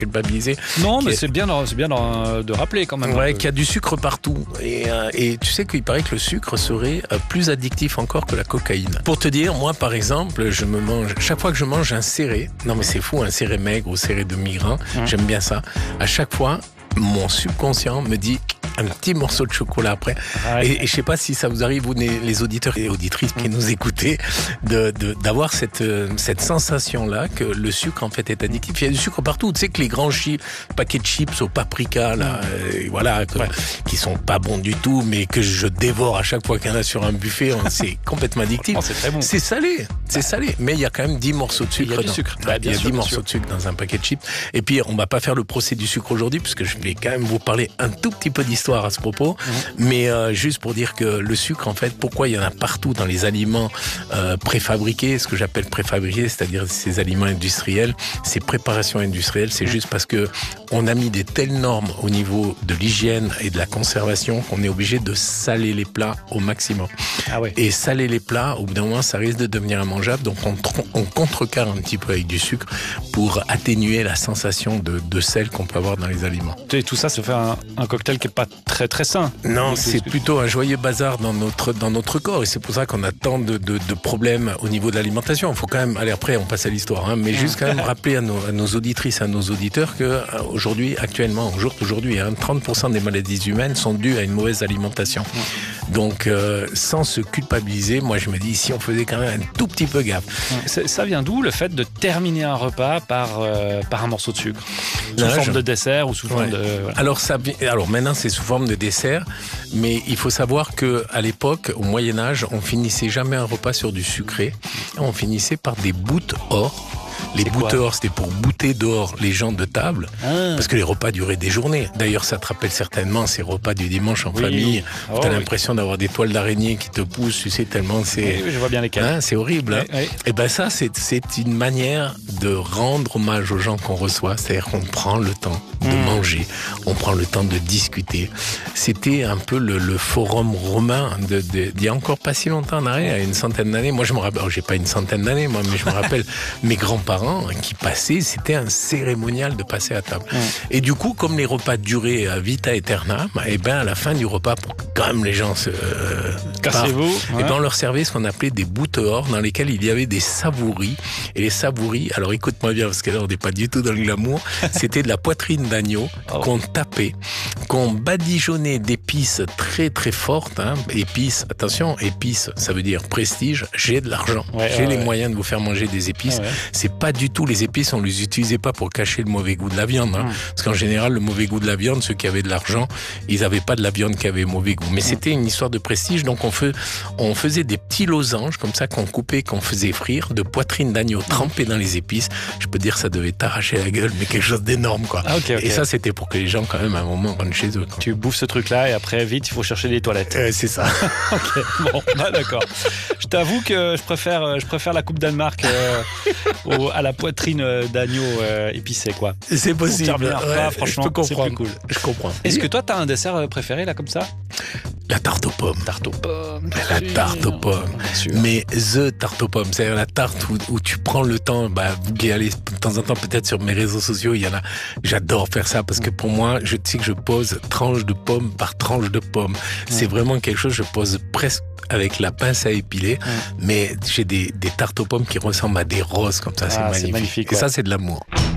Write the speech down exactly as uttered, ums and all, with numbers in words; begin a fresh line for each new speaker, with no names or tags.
culpabiliser.
Non, mais
Qui-
c'est bien, de- c'est bien de, de rappeler quand même.
Ouais, qu'il y a du sucre partout. Et, euh, et tu sais qu'il paraît que le sucre serait euh, plus addictif encore que la cocaïne. Pour te dire, moi par exemple, je me mange, chaque fois que je mange un céré, non mais c'est fou, un céré maigre ou céré de migrain,
Mmh.
j'aime bien ça. À chaque fois, mon subconscient me dit un petit morceau de chocolat après.
Ouais.
Et, et je sais pas si ça vous arrive, vous les, les auditeurs et auditrices qui nous écoutez, de, de, d'avoir cette, euh, cette sensation-là que le sucre en fait est addictif. Il y a du sucre partout. Tu sais que les grands chips, paquets de chips au paprika, là, euh, voilà, que-
Ouais.
qui sont pas bons du tout, mais que je dévore à chaque fois qu'il y en a sur un buffet, on- c'est complètement addictif.
Oh, c'est très bon.
C'est salé, c'est salé, mais il y a quand même dix morceaux de
Il y
sucre.
a du
dans-
sucre.
Ouais,
Bah,
il
bien
y a
sûr,
dix
bien
morceaux
sûr.
de sucre dans un paquet de chips. Et puis, on va pas faire le procès du sucre aujourd'hui, puisque je vais quand même vous parler un tout petit peu d'histoire à ce propos. Mais euh, juste pour dire que le sucre, en fait, pourquoi il y en a partout dans les aliments euh, préfabriqués, ce que j'appelle préfabriqués, c'est-à-dire ces aliments industriels, ces préparations industrielles, c'est juste parce que on a mis des telles normes au niveau de l'hygiène et de la conservation qu'on est obligé de saler les plats au maximum.
Ah ouais.
Et saler les plats, au bout d'un moment, ça risque de devenir immangeable. Donc, on, tron- on contrecarre un petit peu avec du sucre pour atténuer la sensation de, de sel qu'on peut avoir dans les aliments.
Et tout ça, ça fait un, un cocktail qui est pas très très sain.
Non,
Donc,
c'est
que-
plutôt un joyeux bazar dans notre, dans notre corps. Et c'est pour ça qu'on a tant de, de, de problèmes au niveau de l'alimentation. Il faut quand même, allez, après, on passe à l'histoire, hein, mais juste quand même rappeler à nos, à nos auditrices, à nos auditeurs que euh, aujourd'hui, actuellement, au jour d'aujourd'hui, hein, trente pour cent des maladies humaines sont dues à une mauvaise alimentation. Donc, euh, sans se culpabiliser, moi, je me dis, si on faisait quand même un tout petit peu gaffe.
Ça, ça vient d'où le fait de terminer un repas par, euh, par un morceau de sucre sous
Là,
forme
je-
de dessert ou sous forme
Ouais.
de... voilà.
Alors, ça, vi- alors maintenant, c'est sous forme de dessert, mais il faut savoir que à l'époque, au Moyen Âge, on finissait jamais un repas sur du sucré. On finissait par des boutes or. Les
C'est quoi
boutes or, c'était pour bouter dehors les gens de table,
Ah.
parce que les repas duraient des journées. D'ailleurs, ça te rappelle certainement ces repas du dimanche en
Oui.
famille, où
Oh,
t'as
oui.
l'impression d'avoir des toiles d'araignée qui te poussent, tu sais, tellement c'est...
Oui, oui, je vois bien lesquels.
Hein, c'est horrible. Hein.
Ouais, ouais.
Et ben ça, c'est c'est une manière de rendre hommage aux gens qu'on reçoit. C'est-à-dire qu'on prend le temps de
Mmh.
manger, on prend le temps de discuter. C'était un peu le, le forum romain de, de, d'il y a encore pas si longtemps en arrière, il y a une centaine d'années. Moi, je me rappelle, oh, j'ai pas une centaine d'années, moi, mais je me rappelle mes grands-parents qui passaient. C'était un cérémonial de passer à table.
Mmh.
Et du coup, comme les repas duraient à vita aeternam, et ben à la fin du repas, pour que quand même les gens se euh,
Cassez-vous.
et
Ouais.
ben on leur servait ce qu'on appelait des boutes or, dans lesquelles il y avait des savouris. Et les savouris, alors écoute-moi bien, parce que là on n'est pas du tout dans le glamour, c'était de la poitrine d'agneau
Oh.
qu'on tapait, qu'on badigeonnait d'épices très très fortes. Hein. Épices, attention, épices, ça veut dire prestige, j'ai de l'argent,
Ouais,
j'ai
ouais,
les
ouais.
moyens de vous faire manger des épices.
Ouais, ouais.
C'est pas du tout les épices, on les utilisait pas pour cacher le mauvais goût de la viande. Hein.
Mm.
Parce qu'en général, le mauvais goût de la viande, ceux qui avaient de l'argent, ils n'avaient pas de la viande qui avait mauvais goût. Mais c'était une histoire de prestige, donc on, fait, on faisait des petits losanges comme ça qu'on coupait, qu'on faisait frire, de poitrine d'agneau trempée dans les épices. Je peux dire ça devait t'arracher la gueule, mais quelque chose d'énorme, quoi.
Ah, ok, ok.
Et ça, c'était pour que les gens, quand même, à un moment, rentrent chez eux. Quoi.
Tu bouffes ce truc-là et après, vite, il faut chercher des toilettes.
Euh, c'est ça.
Ok, bon, bah, d'accord. Je t'avoue que je préfère, je préfère la coupe Danemark euh, au- à la poitrine euh, d'agneau euh, épicée, quoi.
C'est
Pour
possible.
terminer un repas, franchement,
je peux
c'est
comprendre.
plus cool.
Je comprends.
Est-ce que toi, t'as un dessert euh, préféré, là, comme ça?
La tarte aux pommes.
Tarte aux pommes.
La
bien
tarte aux
sûr,
pommes.
bien sûr.
Mais the tarte aux pommes, c'est-à-dire la tarte où, où tu prends le temps, bah, vous qui allez de temps en temps peut-être sur mes réseaux sociaux, il y en a, j'adore faire ça parce que pour moi, je sais que je pose tranche de pomme par tranche de pomme. C'est vraiment quelque chose, je pose presque avec la pince à épiler, mais j'ai des, des tartes aux pommes qui ressemblent à des roses comme ça,
Ah,
c'est
c'est
magnifique.
magnifique,
Et
ouais.
ça, c'est de l'amour.